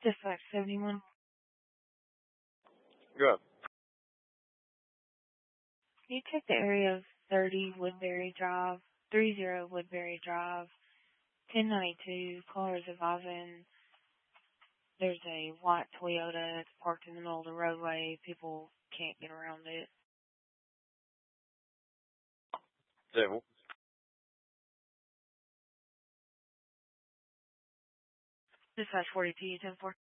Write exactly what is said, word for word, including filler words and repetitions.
Dispatch seventy-one. Go. Can you check the area of thirty Woodbury Drive, thirty Woodbury Drive, ten ninety-two, callers advising there's a white Toyota that's parked in the middle of the roadway. People can't get around it. Devil. Dispatch forty-two, ten four.